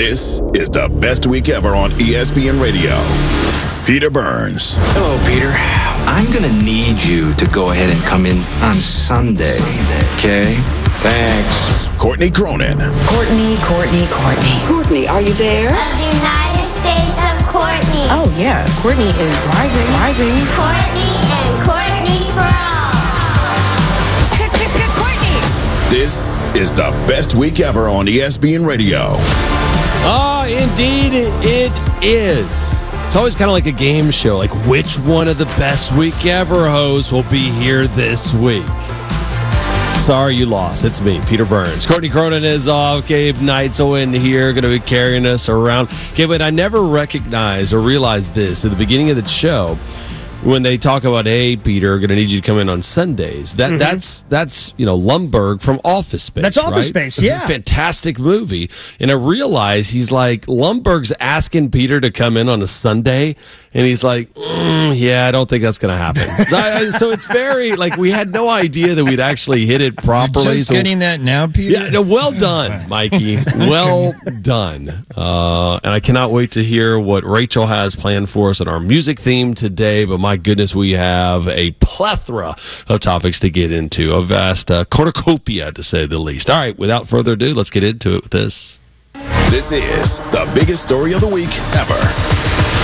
This is the best week ever on ESPN Radio. Peter Burns. Hello, Peter. I'm going to need you to go ahead and come in on Sunday. Okay? Thanks. Courtney Cronin. Courtney. Courtney, are you there? Of the United States of Courtney. Oh, yeah. Courtney is driving. Courtney and Courtney Brown. Courtney! This is the best week ever on ESPN Radio. Oh, indeed it is. It's always kind of like a game show, like which one of the best week ever hosts will be here this week. Sorry you lost. It's me, Peter Burns. Courtney Cronin is off. Gabe Neitzel in here, going to be carrying us around. Okay, but I never recognized or realized this at the beginning of the show when they talk about, hey, Peter, going to need you to come in on Sundays. That's Lumbergh from Office Space. That's Office right? Space, yeah. Fantastic movie. And I realized he's like, Lumbergh's asking Peter to come in on a Sunday. And he's like, yeah, I don't think that's going to happen. So it's very, like, we had no idea that we'd actually hit it properly. You're just getting that now, Peter? Yeah, no, well done, Mikey. Well done. And I cannot wait to hear what Rachel has planned for us on our music theme today. But my goodness, we have a plethora of topics to get into. A vast cornucopia, to say the least. All right, without further ado, let's get into it with this. This is the biggest story of the week ever.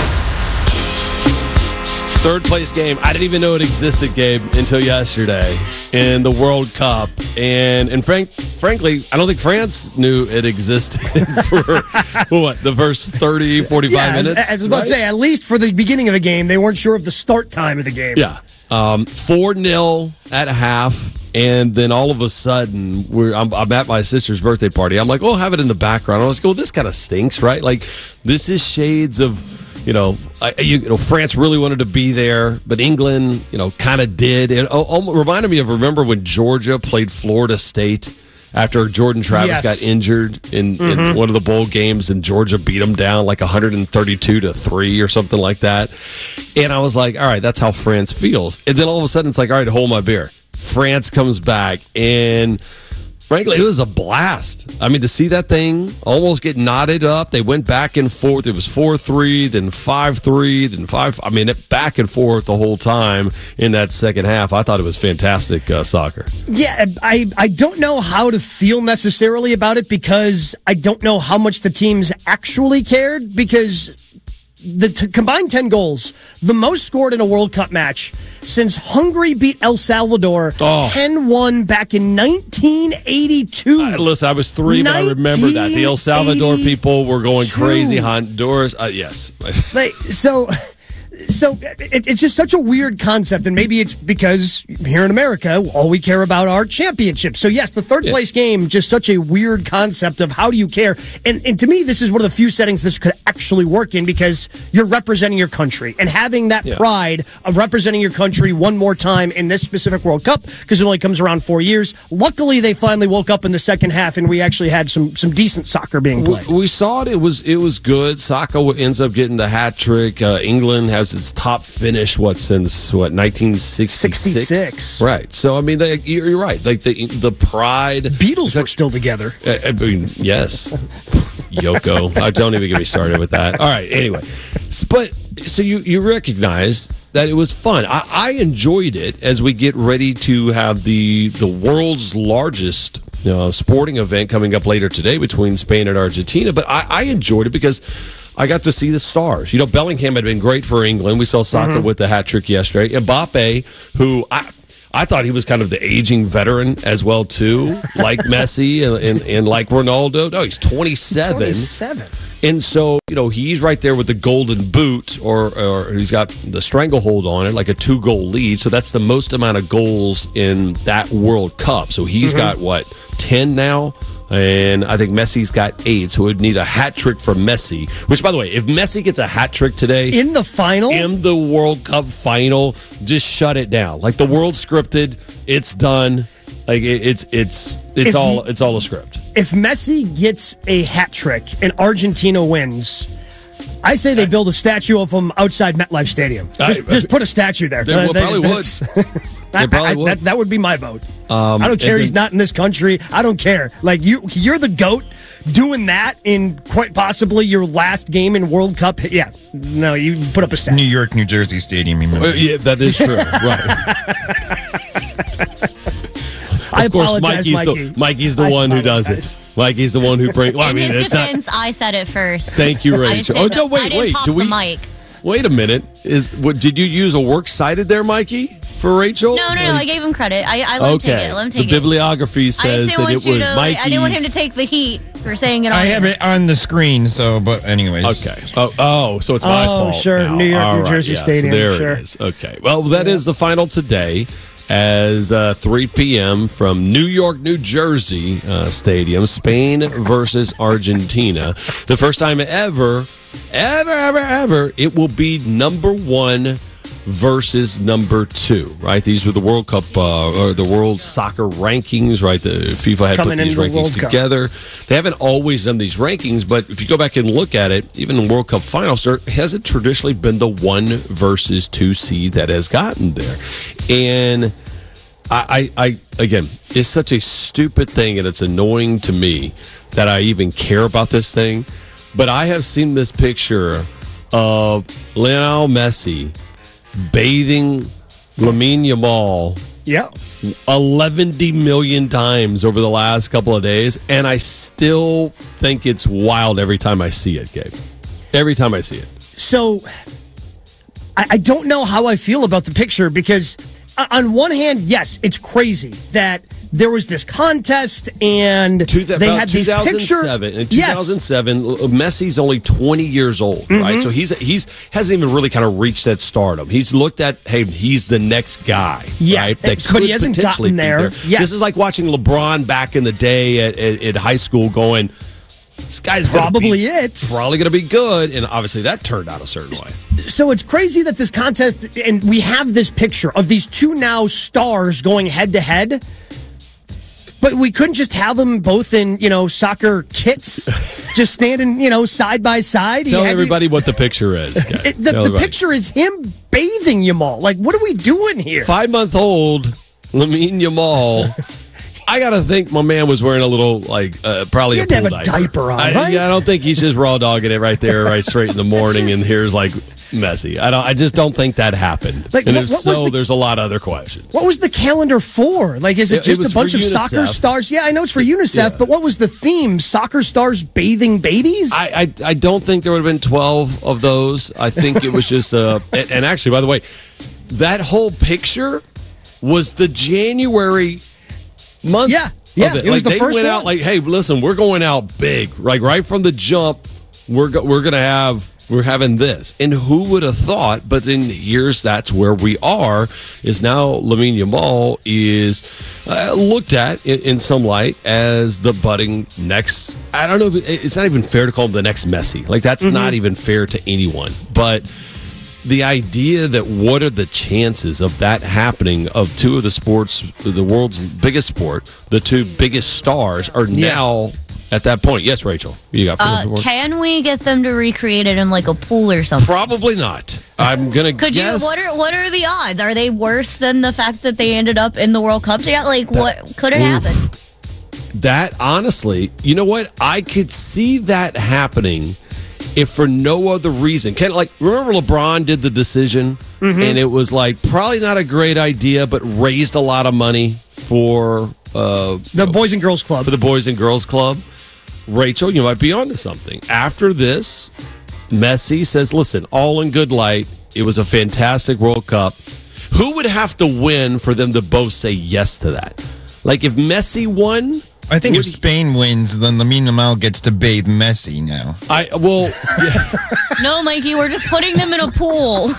Third place game. I didn't even know it existed, Gabe, until yesterday in the World Cup. And frankly, I don't think France knew it existed for, the first 30, 45 minutes? I was about to say, at least for the beginning of the game, they weren't sure of the start time of the game. Yeah. 4-0 at half. And then all of a sudden, I'm at my sister's birthday party. I'm like, oh, have it in the background. I was like, well, this kind of stinks, right? Like, this is shades of... France really wanted to be there, but England, kind of did. It reminded me of, remember when Georgia played Florida State after Jordan Travis got injured in one of the bowl games, and Georgia beat them down like 132-3 or something like that. And I was like, all right, that's how France feels. And then all of a sudden, it's like, all right, hold my beer. France comes back, and... frankly, it was a blast. I mean, to see that thing almost get knotted up. They went back and forth. It was 4-3, then 5-3, then 5. I mean, back and forth the whole time in that second half. I thought it was fantastic soccer. Yeah, I don't know how to feel necessarily about it because I don't know how much the teams actually cared because the combined 10 goals, the most scored in a World Cup match since Hungary beat El Salvador 10-1 back in 1982. Listen, I was 3, but I remember that. The El Salvador people were going crazy. Honduras, yes. So it's just such a weird concept, and maybe it's because here in America, all we care about are championships. So yes, the third place game, just such a weird concept of how do you care? And to me, this is one of the few settings this could actually work in because you're representing your country and having that pride of representing your country one more time in this specific World Cup because it only comes around 4 years. Luckily, they finally woke up in the second half, and we actually had some decent soccer being played. We saw it. It was good. Saka ends up getting the hat trick. England has its top finish since 1966. Right. So I mean, you're right. Like the pride. Beatles were still together. I mean, yes. Yoko. Don't even get me started with that. All right. Anyway, but so you recognize that it was fun. I enjoyed it as we get ready to have the world's largest sporting event coming up later today between Spain and Argentina. But I enjoyed it because I got to see the stars. Bellingham had been great for England. We saw Saka with the hat trick yesterday. Mbappe, who I thought he was kind of the aging veteran as well, too, like Messi and like Ronaldo. No, he's 27. And so, he's right there with the golden boot, or he's got the stranglehold on it, like a 2-goal lead. So that's the most amount of goals in that World Cup. So he's got, 10 now? And I think Messi's got 8, so we'd need a hat trick for Messi. Which, by the way, if Messi gets a hat trick today in the final, in the World Cup final, just shut it down. Like the world's scripted, it's done. Like it's all a script. If Messi gets a hat trick and Argentina wins, I say they build a statue of him outside MetLife Stadium. Just put a statue there. They probably would. That would be my vote. I don't care. He's not in this country. I don't care. Like you're the GOAT. doing that in quite possibly your last game in World Cup. Yeah, no, you put up a stat. New York, New Jersey Stadium. Yeah, that is true. Right. Of course, Mikey's the one who does it. Mikey's the one who brings. Well, in his defense, I said it first. Thank you, Rachel. I didn't pop the mic. Wait a minute. Did you use a works cited there, Mikey, for Rachel? No. I gave him credit. I let him take it. Let him take the bibliography says that it was Mikey's. I didn't want him to take the heat for saying it. I have it on the screen. So, but anyways. Okay. So it's my fault. Oh, sure. Now. New York, New Jersey Stadium. So there sure. it is. Okay. Well, that is the final today. As 3 p.m. from New York, New Jersey Stadium, Spain versus Argentina. The first time ever, it will be number 1 versus number 2, right? These were the World Cup or the World Soccer rankings, right? The FIFA had put these rankings together. They haven't always done these rankings, but if you go back and look at it, even in World Cup finals, there hasn't traditionally been the 1 versus 2 seed that has gotten there. And I again, it's such a stupid thing, and it's annoying to me that I even care about this thing. But I have seen this picture of Lionel Messi bathing Lamine Yamal 11 million times over the last couple of days, and I still think it's wild every time I see it, Gabe. Every time I see it. So I don't know how I feel about the picture, because on one hand, yes, it's crazy that there was this contest and they had these pictures. In 2007, Messi's only 20 years old, right? So he's hasn't even really kind of reached that stardom. He's looked at, hey, he's the next guy, right? That but he hasn't gotten there. Yes. This is like watching LeBron back in the day at high school going, this guy's probably going to be good, and obviously that turned out a certain way. So it's crazy that this contest, and we have this picture of these two now stars going head to head, but we couldn't just have them both in, soccer kits, just standing, side by side. Tell everybody what the picture is. The picture is him bathing Yamal. Like, what are we doing here? 5-month-old Lamine Yamal. I got to think my man was wearing a little, probably he had to have a diaper on, right? I don't think he's just raw dogging it right there, right straight in the morning, and here's, Messi. I just don't think that happened. And if so, there's a lot of other questions. What was the calendar for? Is it just a bunch of soccer stars? Yeah, I know it's for UNICEF, but what was the theme? Soccer stars bathing babies? I don't think there would have been 12 of those. I think it was just and actually, by the way, that whole picture was the January month. Yeah, it was the they first went one. out hey, listen, we're going out big, right from the jump. We're having this, and who would have thought? But in years, that's where we are. Is now Lamine Yamal is looked at in some light as the budding next. I don't know if it's not even fair to call him the next Messi. That's not even fair to anyone. But the idea that what are the chances of that happening, of two of the sports, the world's biggest sport, the two biggest stars are now at that point. Yes, Rachel, you got can we get them to recreate it in a pool or something? Probably not. I'm gonna guess. What are the odds? Are they worse than the fact that they ended up in the World Cup? What could it happen? That honestly, you know what? I could see that happening. If for no other reason, remember LeBron did the decision, and it was probably not a great idea, but raised a lot of money for the Boys and Girls Club. For the Boys and Girls Club. Rachel, you might be onto something. After this, Messi says, listen, all in good light, it was a fantastic World Cup. Who would have to win for them to both say yes to that? If Messi won... I think if Spain wins, then Lamine Yamal gets to bathe Messi now. No, Mikey, we're just putting them in a pool.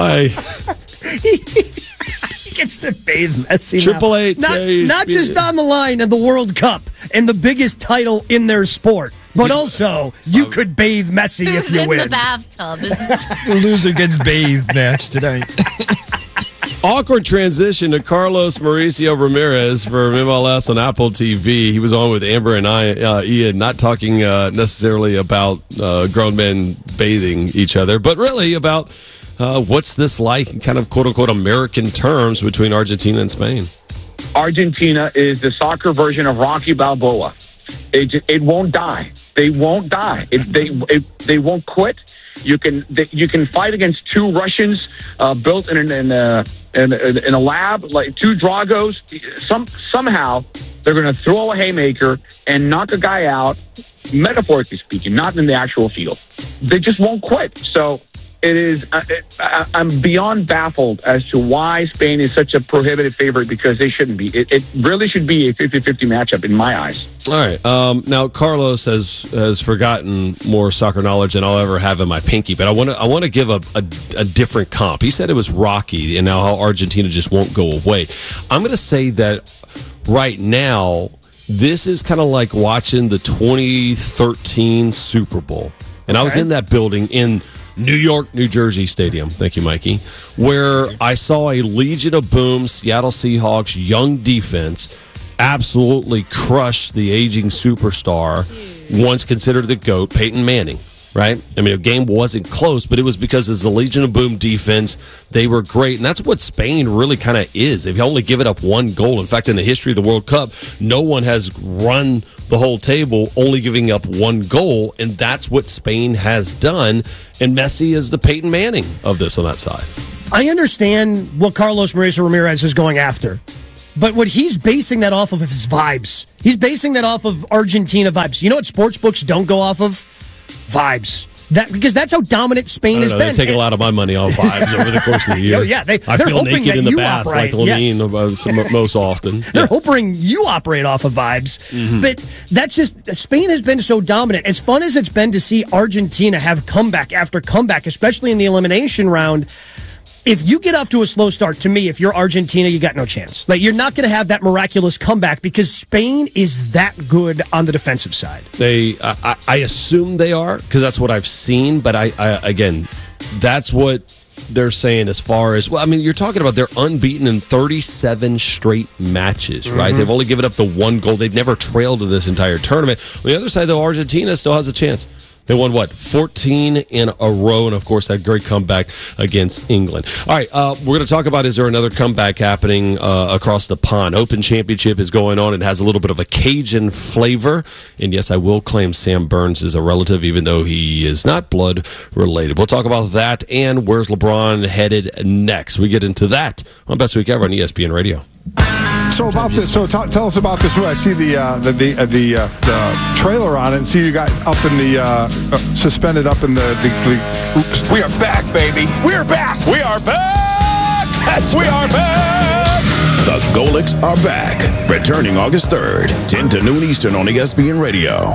He gets to bathe Messi. 888. Not just on the line of the World Cup and the biggest title in their sport, but also you could bathe Messi if you win. In the bathtub. The loser gets bathed match tonight. Awkward transition to Carlos Mauricio Ramirez for MLS on Apple TV. He was on with Amber and Ian, not talking necessarily about grown men bathing each other, but really about what's this like in kind of quote-unquote American terms between Argentina and Spain. Argentina is the soccer version of Rocky Balboa. It won't die. They won't die. They won't quit. You can fight against two Russians built in a lab, like two Dragos. Somehow they're going to throw a haymaker and knock a guy out, metaphorically speaking, not in the actual field. They just won't quit. So it is. I'm beyond baffled as to why Spain is such a prohibitive favorite, because they shouldn't be. It really should be a 50-50 matchup in my eyes. All right. Now Carlos has forgotten more soccer knowledge than I'll ever have in my pinky, but I want to give a different comp. He said it was Rocky, and now how Argentina just won't go away. I'm going to say that right now, this is kind of like watching the 2013 Super Bowl, and I was in that building in New York, New Jersey Stadium. Thank you, Mikey. Where I saw a Legion of Boom Seattle Seahawks young defense absolutely crush the aging superstar, once considered the GOAT, Peyton Manning. Right? I mean, the game wasn't close, but it was because as the Legion of Boom defense, they were great. And that's what Spain really kind of is. They've only given up one goal. In fact, in the history of the World Cup, no one has run the whole table only giving up one goal. And that's what Spain has done. And Messi is the Peyton Manning of this on that side. I understand what Carlos Mauricio Ramirez is going after. But what he's basing that off of is vibes. He's basing that off of Argentina vibes. You know what sports books don't go off of? Vibes. Because that's how dominant Spain has been. They're taking a lot of my money off vibes over the course of the year. I feel naked in the bath like Lamine most often. They're hoping you operate off of vibes. Mm-hmm. But that's just, Spain has been so dominant. As fun as it's been to see Argentina have comeback after comeback, especially in the elimination round, if you get off to a slow start, to me, if you're Argentina, you got no chance. Like, you're not going to have that miraculous comeback because Spain is that good on the defensive side. I assume they are, because that's what I've seen. But again, that's what they're saying as far as, well, I mean, you're talking about they're unbeaten in 37 straight matches, right? They've only given up the one goal. They've never trailed in this entire tournament. On the other side, though, Argentina still has a chance. They won, 14 in a row, and, of course, that great comeback against England. All right, we're going to talk about, is there another comeback happening across the pond? Open Championship is going on. It has a little bit of a Cajun flavor. And, yes, I will claim Sam Burns is a relative, even though he is not blood-related. We'll talk about that and where's LeBron headed next. We get into that on Best Week Ever on ESPN Radio. So about this, tell us about this. I see the trailer on it, and see you got up in the suspended up in the. We are back, baby. We're back. We are back. Yes, we are back. The Golics are back, returning August 3rd, 10 to noon Eastern on ESPN Radio.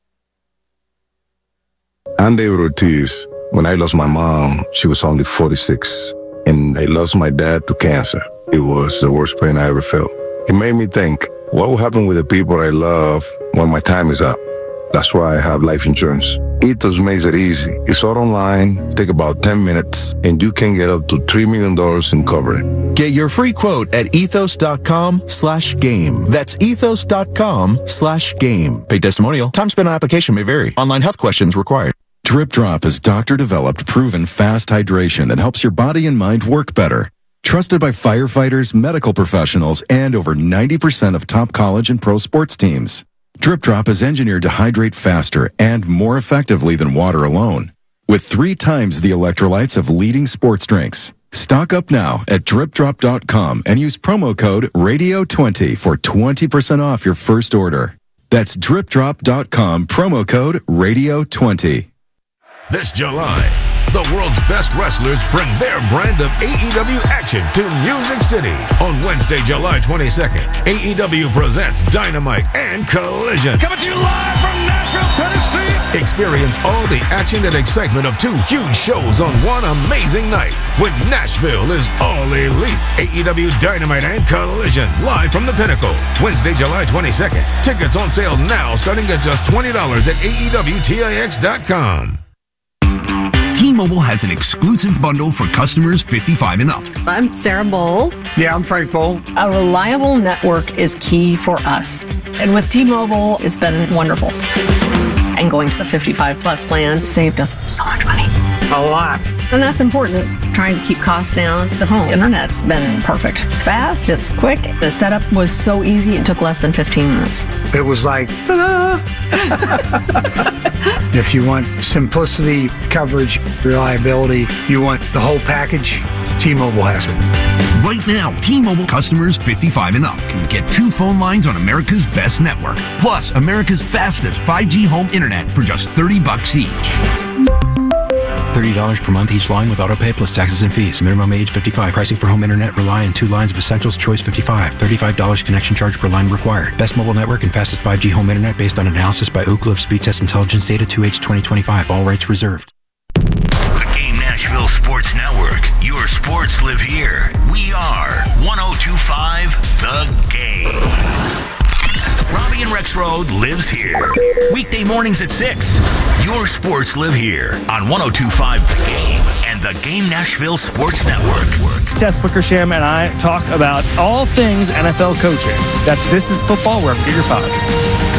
I'm David Ortiz. When I lost my mom, she was only 46, and I lost my dad to cancer. It was the worst pain I ever felt. It made me think, what will happen with the people I love when my time is up? That's why I have life insurance. Ethos makes it easy. It's all online, take about 10 minutes, and you can get up to $3 million in coverage. Get your free quote at ethos.com/game. That's ethos.com/game. Paid testimonial. Time spent on application may vary. Online health questions required. Drip Drop is doctor-developed, proven fast hydration that helps your body and mind work better. Trusted by firefighters, medical professionals, and over 90% of top college and pro sports teams. Drip Drop is engineered to hydrate faster and more effectively than water alone, with 3 times the electrolytes of leading sports drinks. Stock up now at dripdrop.com and use promo code RADIO20 for 20% off your first order. That's dripdrop.com, promo code RADIO20. This July, the world's best wrestlers bring their brand of AEW action to Music City. On Wednesday, July 22nd, AEW presents Dynamite and Collision. Coming to you live from Nashville, Tennessee. Experience all the action and excitement of 2 huge shows on one amazing night when Nashville is all elite. AEW Dynamite and Collision, live from the Pinnacle. Wednesday, July 22nd. Tickets on sale now, starting at just $20 at AEWTIX.com. T-Mobile has an exclusive bundle for customers 55 and up. I'm Sarah Bowl. Yeah, I'm Frank Bowl. A reliable network is key for us. And with T-Mobile, it's been wonderful. And going to the 55 plus plan saved us so much money. A lot. And that's important. Trying to keep costs down. The home internet's been perfect. It's fast, it's quick. The setup was so easy, it took less than 15 minutes. It was like, ta-da! If you want simplicity, coverage, reliability, you want the whole package, T-Mobile has it. Right now, T-Mobile customers 55 and up can get 2 phone lines on America's best network, plus America's fastest 5G home internet for just $30 each. $30 per month each line with autopay plus taxes and fees. Minimum age 55. Pricing for home internet rely on 2 lines of Essentials. Choice 55. $35 connection charge per line required. Best mobile network and fastest 5G home internet based on analysis by Ookla of Speed Test Intelligence data 2H 2025. All rights reserved. The Game Nashville Sports Network. Your sports live here. We are 102.5 The Game. Robbie and Rex Road lives here. Weekday mornings at 6. Your sports live here on 102.5 The Game and the Game Nashville Sports Network. Seth Wickersham and I talk about all things NFL coaching. That's This Is Football, wherever you get your pods.